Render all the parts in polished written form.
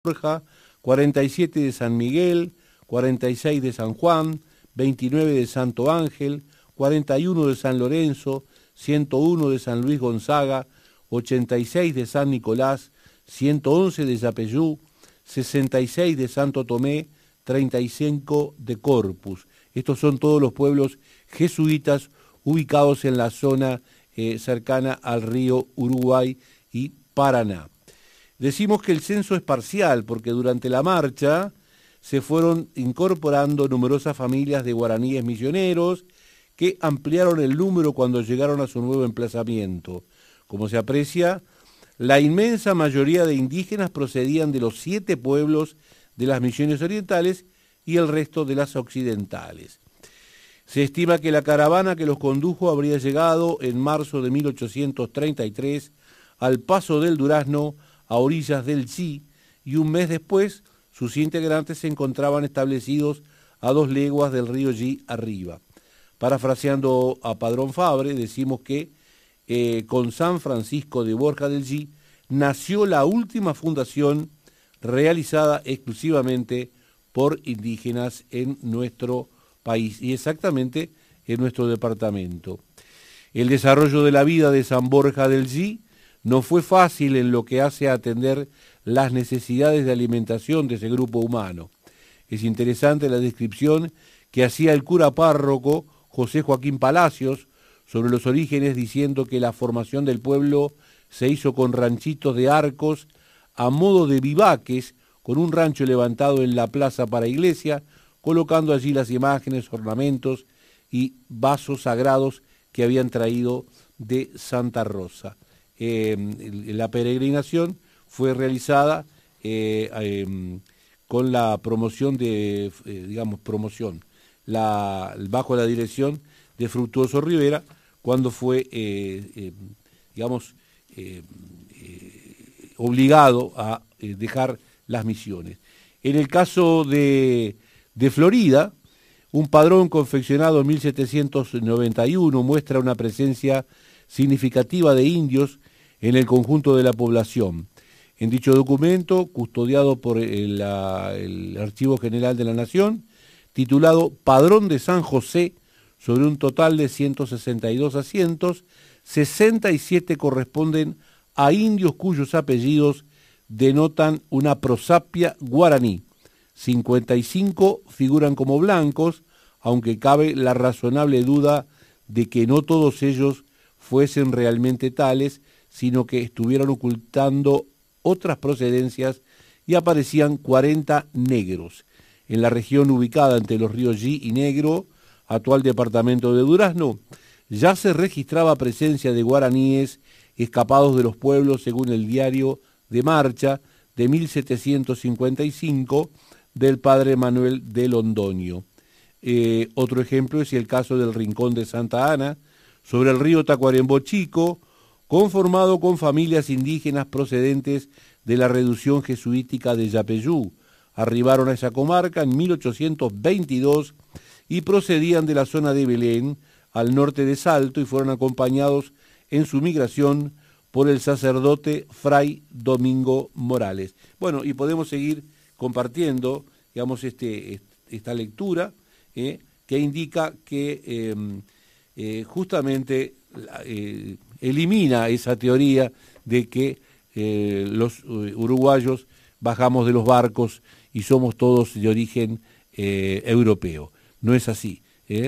Borja, 47 de San Miguel, 46 de San Juan, 29 de Santo Ángel, 41 de San Lorenzo, 101 de San Luis Gonzaga, 86 de San Nicolás, 111 de Yapeyú, 66 de Santo Tomé, 35 de Corpus. Estos son todos los pueblos jesuitas ubicados en la zona cercana al río Uruguay y Paraná. Decimos que el censo es parcial porque durante la marcha se fueron incorporando numerosas familias de guaraníes misioneros que ampliaron el número cuando llegaron a su nuevo emplazamiento. Como se aprecia, la inmensa mayoría de indígenas procedían de los 7 pueblos de las misiones orientales y el resto de las occidentales. Se estima que la caravana que los condujo habría llegado en marzo de 1833 al paso del Durazno a orillas del Chi, y un mes después sus integrantes se encontraban establecidos a 2 leguas del río Yi arriba. Parafraseando a Padrón Fabre, decimos que con San Francisco de Borja del Yi nació la última fundación realizada exclusivamente por indígenas en nuestro país y exactamente en nuestro departamento. El desarrollo de la vida de San Borja del Yi no fue fácil en lo que hace a atender las necesidades de alimentación de ese grupo humano. Es interesante la descripción que hacía el cura párroco José Joaquín Palacios sobre los orígenes, diciendo que la formación del pueblo se hizo con ranchitos de arcos a modo de vivaques, con un rancho levantado en la plaza para iglesia, colocando allí las imágenes, ornamentos y vasos sagrados que habían traído de Santa Rosa. La peregrinación fue realizada con la promoción de, bajo la dirección de Fructuoso Rivera, cuando fue, obligado a dejar las misiones. En el caso de Florida, un padrón confeccionado en 1791 muestra una presencia significativa de indios en el conjunto de la población. En dicho documento, custodiado por el Archivo General de la Nación, titulado Padrón de San José, sobre un total de 162 asientos, 67 corresponden a indios cuyos apellidos denotan una prosapia guaraní. 55 figuran como blancos, aunque cabe la razonable duda de que no todos ellos fuesen realmente tales, sino que estuvieron ocultando otras procedencias y aparecían 40 negros. En la región ubicada entre los ríos Yi y Negro, actual departamento de Durazno, ya se registraba presencia de guaraníes escapados de los pueblos según el diario de marcha de 1755 del padre Manuel de Londoño. Otro ejemplo es el caso del Rincón de Santa Ana, sobre el río Tacuarembó Chico, conformado con familias indígenas procedentes de la reducción jesuítica de Yapeyú. Arribaron a esa comarca en 1822 y procedían de la zona de Belén, al norte de Salto, y fueron acompañados en su migración por el sacerdote Fray Domingo Morales. Bueno, y podemos seguir compartiendo, digamos, esta lectura que indica que justamente elimina esa teoría de que los uruguayos bajamos de los barcos y somos todos de origen europeo. No es así.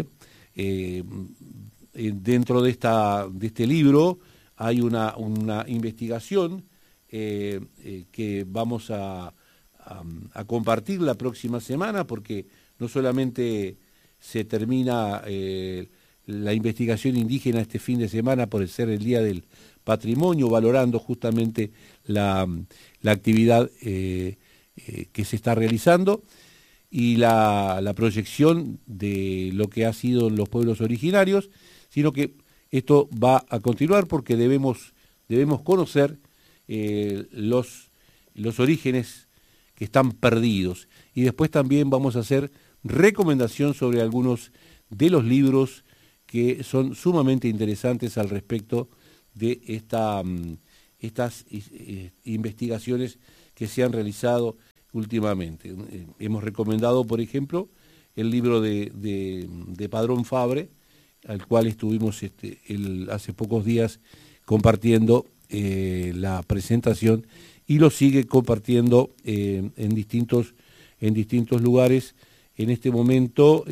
Dentro de este libro hay una investigación que vamos a compartir la próxima semana, porque no solamente se termina la investigación indígena este fin de semana por ser el Día del Patrimonio, valorando justamente la actividad que se está realizando y la proyección de lo que ha sido los pueblos originarios, sino que esto va a continuar porque debemos conocer los orígenes que están perdidos. Y después también vamos a hacer recomendación sobre algunos de los libros que son sumamente interesantes al respecto de estas investigaciones que que se han realizado últimamente. Hemos recomendado, por ejemplo, el libro de Padrón Fabre, al cual estuvimos hace pocos días compartiendo la presentación, y lo sigue compartiendo en distintos lugares. En este momento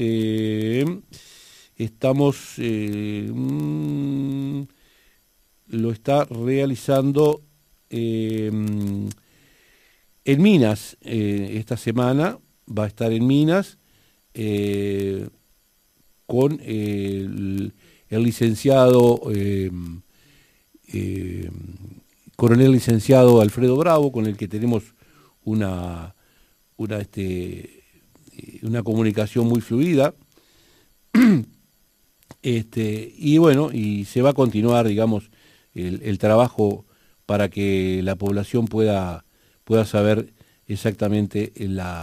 lo está realizando en Minas. Esta semana va a estar en Minas con el licenciado coronel licenciado Alfredo Bravo, con el que tenemos una comunicación muy fluida. Y bueno, y se va a continuar, digamos, el trabajo para que la población pueda saber exactamente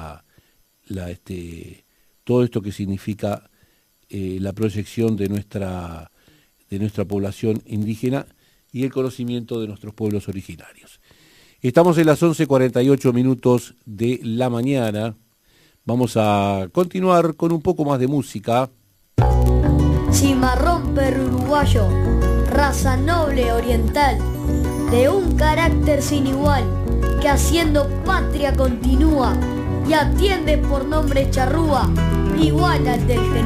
todo esto que significa la proyección de nuestra población indígena y el conocimiento de nuestros pueblos originarios. Estamos en las 11:48 de la mañana. Vamos a continuar con un poco más de música. Cimarrón perro uruguayo, raza noble oriental, de un carácter sin igual, que haciendo patria continúa y atiende por nombre charrúa, igual al del general.